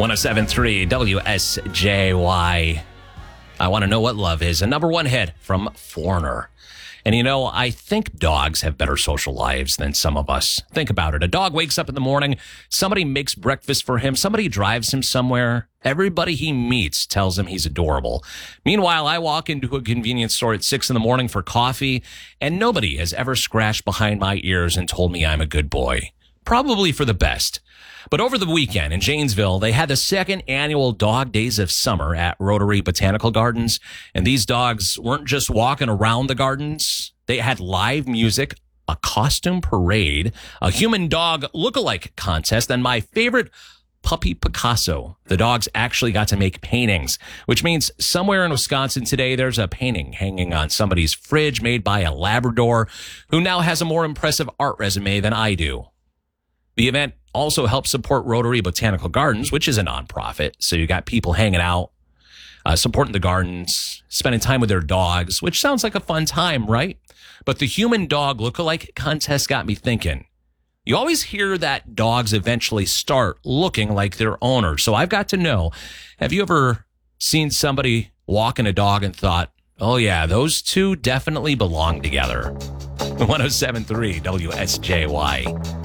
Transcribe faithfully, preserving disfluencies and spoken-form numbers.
one oh seven point three W S J Y. I Want to Know What Love Is, a number one hit from Foreigner. And you know, I think dogs have better social lives than some of us. Think about it. A dog wakes up in the morning, somebody makes breakfast for him, somebody drives him somewhere. Everybody he meets tells him he's adorable. Meanwhile, I walk into a convenience store at six in the morning for coffee, and nobody has ever scratched behind my ears and told me I'm a good boy. Probably for the best. But over the weekend in Janesville, they had the second annual Dog Days of Summer at Rotary Botanical Gardens. And these dogs weren't just walking around the gardens. They had live music, a costume parade, a human dog look-alike contest, and my favorite, Puppy Picasso. The dogs actually got to make paintings, which means somewhere in Wisconsin today, there's a painting hanging on somebody's fridge made by a Labrador who now has a more impressive art resume than I do. The event also helps support Rotary Botanical Gardens, which is a nonprofit. So you got people hanging out, uh, supporting the gardens, spending time with their dogs, which sounds like a fun time, right? But the human dog lookalike contest got me thinking. You always hear that dogs eventually start looking like their owner. So I've got to know, have you ever seen somebody walking a dog and thought, oh yeah, those two definitely belong together? one oh seven point three W S J Y.